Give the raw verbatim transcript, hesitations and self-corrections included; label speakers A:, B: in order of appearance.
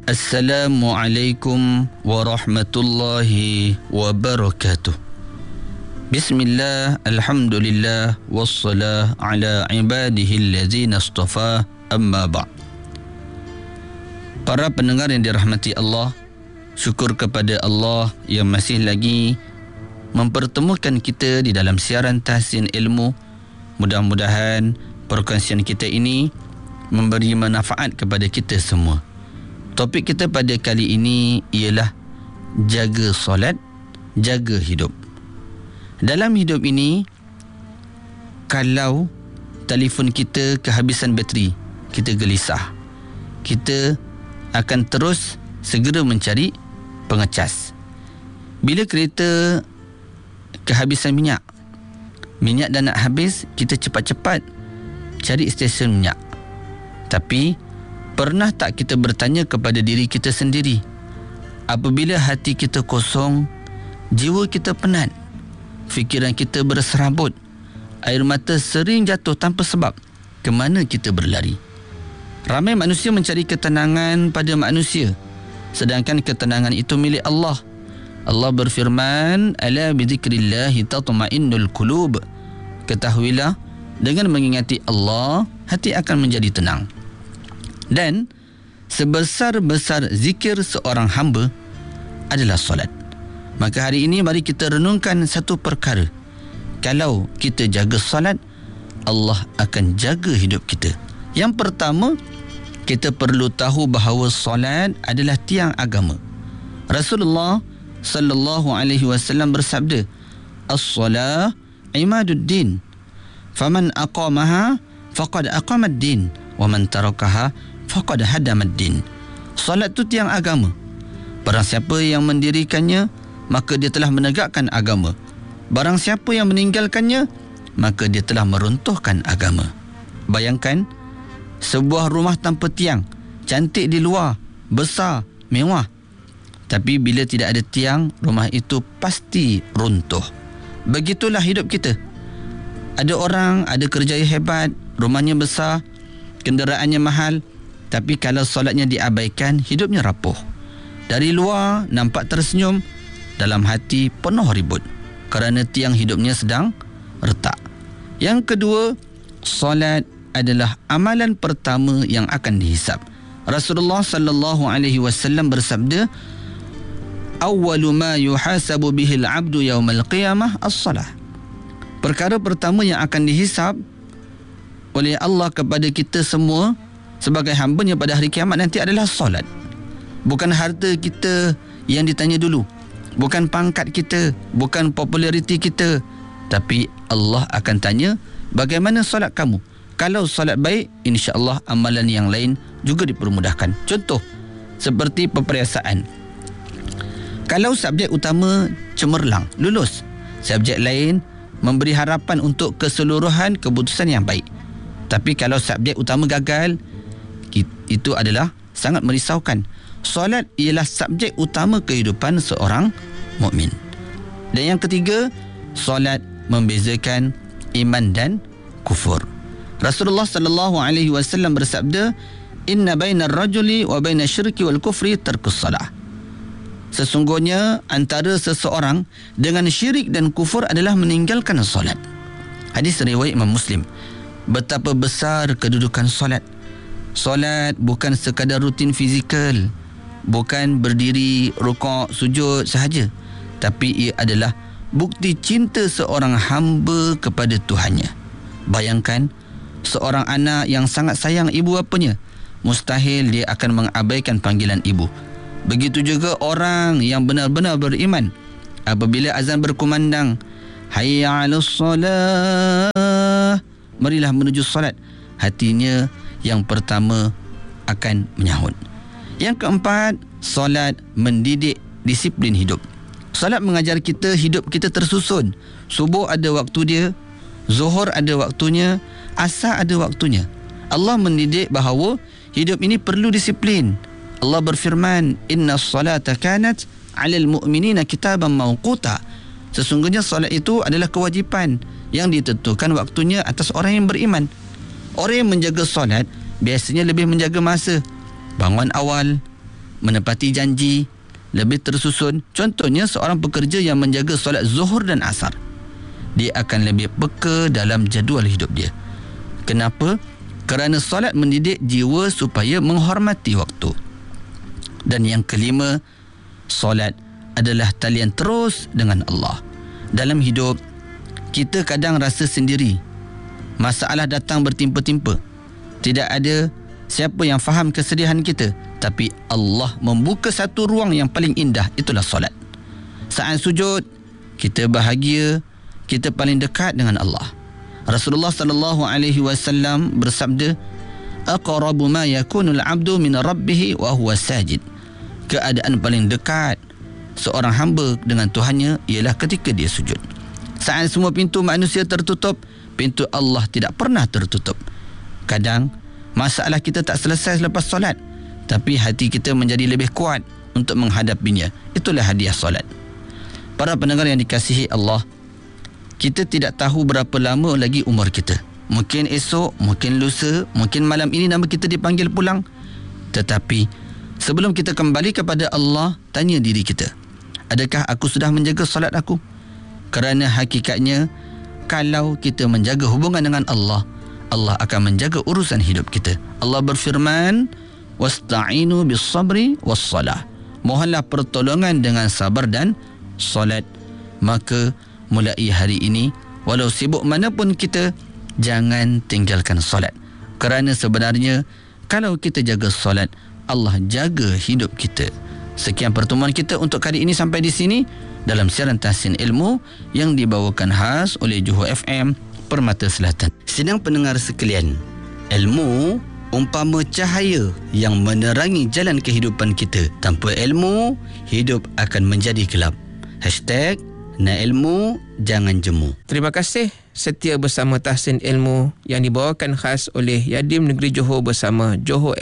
A: Assalamualaikum warahmatullahi wabarakatuh. Bismillah, alhamdulillah, wassalah ala ibadihi allazina astafa, amma ba'. Para pendengar yang dirahmati Allah, syukur kepada Allah yang masih lagi mempertemukan kita di dalam siaran Tahsin Ilmu. Mudah-mudahan perkongsian kita ini memberi manfaat kepada kita semua. Topik kita pada kali ini ialah jaga solat, jaga hidup. Dalam hidup ini, kalau telefon kita kehabisan bateri, kita gelisah. Kita akan terus segera mencari pengecas. Bila kereta kehabisan minyak, minyak dah nak habis, kita cepat-cepat cari stesen minyak. Tapi pernah tak kita bertanya kepada diri kita sendiri, apabila hati kita kosong, jiwa kita penat, fikiran kita berserabut, air mata sering jatuh tanpa sebab, ke mana kita berlari? Ramai manusia mencari ketenangan pada manusia, sedangkan ketenangan itu milik Allah. Allah berfirman, ala bidzikrillahi tatma'innul qulub. Ketahuilah, dengan mengingati Allah, hati akan menjadi tenang. Dan sebesar-besar zikir seorang hamba adalah solat. Maka hari ini mari kita renungkan satu perkara. Kalau kita jaga solat, Allah akan jaga hidup kita. Yang pertama, kita perlu tahu bahawa solat adalah tiang agama. Rasulullah sallallahu alaihi wasallam bersabda, as-salah imaduddin, faman aqamaha faqad aqamad-din, wa man tarakaha faqad hadamad-din. Solat tu tiang agama. Barang siapa yang mendirikannya, maka dia telah menegakkan agama. Barang siapa yang meninggalkannya, maka dia telah meruntuhkan agama. Bayangkan, sebuah rumah tanpa tiang, cantik di luar, besar, mewah. Tapi bila tidak ada tiang, rumah itu pasti runtuh. Begitulah hidup kita. Ada orang, ada kerjaya hebat, rumahnya besar, kenderaannya mahal, tapi kalau solatnya diabaikan, hidupnya rapuh. Dari luar nampak tersenyum, dalam hati penuh ribut, kerana tiang hidupnya sedang retak. Yang kedua, solat adalah amalan pertama yang akan dihisab. Rasulullah sallallahu alaihi wasallam bersabda, awwalu ma yuhasabu bihil abdu yaumal qiyamah as-salah. Perkara pertama yang akan dihisab oleh Allah kepada kita semua sebagai hamba-Nya pada hari kiamat nanti adalah solat. Bukan harta kita yang ditanya dulu, bukan pangkat kita, bukan populariti kita, tapi Allah akan tanya, bagaimana solat kamu? Kalau solat baik, insya-Allah amalan yang lain juga dipermudahkan. Contoh, seperti perperiyasaan. Kalau subjek utama cemerlang, lulus, subjek lain memberi harapan untuk keseluruhan keputusan yang baik. Tapi kalau subjek utama gagal, itu adalah sangat merisaukan. Solat ialah subjek utama kehidupan seorang mukmin. Dan yang ketiga, solat membezakan iman dan kufur. Rasulullah sallallahu alaihi wasallam bersabda, inna bainar rajuli wa bainasy syirki wal kufri tarkus salah. Sesungguhnya antara seseorang dengan syirik dan kufur adalah meninggalkan solat. Hadis riwayat Imam Muslim. Betapa besar kedudukan solat. Solat bukan sekadar rutin fizikal, bukan berdiri, rukuk, sujud sahaja, tapi ia adalah bukti cinta seorang hamba kepada Tuhannya. Bayangkan, seorang anak yang sangat sayang ibu bapanya, mustahil dia akan mengabaikan panggilan ibu. Begitu juga orang yang benar-benar beriman, apabila azan berkumandang, hayya 'alas salah, marilah menuju solat, hatinya yang pertama akan menyahut. Yang keempat, solat mendidik disiplin hidup. Solat mengajar kita hidup kita tersusun. Subuh ada waktu dia, Zuhur ada waktunya, Asar ada waktunya. Allah mendidik bahawa hidup ini perlu disiplin. Allah berfirman, inna salata kanat 'alal mu'minina kitaban mawquta. Sesungguhnya solat itu adalah kewajipan yang ditentukan waktunya atas orang yang beriman. Orang yang menjaga solat biasanya lebih menjaga masa. Bangun awal, menepati janji, lebih tersusun. Contohnya seorang pekerja yang menjaga solat zuhur dan asar, dia akan lebih peka dalam jadual hidup dia. Kenapa? Kerana solat mendidik jiwa supaya menghormati waktu. Dan yang kelima, solat adalah talian terus dengan Allah. Dalam hidup, kita kadang rasa sendiri. Masalah datang bertimpa-timpa. Tidak ada siapa yang faham kesedihan kita. Tapi Allah membuka satu ruang yang paling indah, itulah solat. Saat sujud, kita bahagia, kita paling dekat dengan Allah. Rasulullah sallallahu alaihi wasallam bersabda, aqrabu ma yakunul 'abdu min rabbih wa huwa sajid. Keadaan paling dekat seorang hamba dengan Tuhannya ialah ketika dia sujud. Saat semua pintu manusia tertutup, pintu Allah tidak pernah tertutup. Kadang masalah kita tak selesai selepas solat, tapi hati kita menjadi lebih kuat untuk menghadapinya. Itulah hadiah solat. Para pendengar yang dikasihi Allah, kita tidak tahu berapa lama lagi umur kita. Mungkin esok, mungkin lusa, mungkin malam ini nama kita dipanggil pulang. Tetapi sebelum kita kembali kepada Allah, tanya diri kita, adakah aku sudah menjaga solat aku? Kerana hakikatnya, kalau kita menjaga hubungan dengan Allah, Allah akan menjaga urusan hidup kita. Allah berfirman, wasta'inu bis-sabri was-salah. Mohonlah pertolongan dengan sabar dan solat. Maka mulai hari ini, walau sibuk manapun kita, jangan tinggalkan solat. Kerana sebenarnya kalau kita jaga solat, Allah jaga hidup kita. Sekian pertemuan kita untuk kali ini, sampai di sini dalam siaran Tahsin Ilmu yang dibawakan khas oleh Johor F M Permata Selatan. Sedang pendengar sekalian, ilmu umpama cahaya yang menerangi jalan kehidupan kita. Tanpa ilmu, hidup akan menjadi gelap. Hashtag nak ilmu, jangan jemu.
B: Terima kasih setia bersama Tahsin Ilmu yang dibawakan khas oleh Yadim Negeri Johor bersama Johor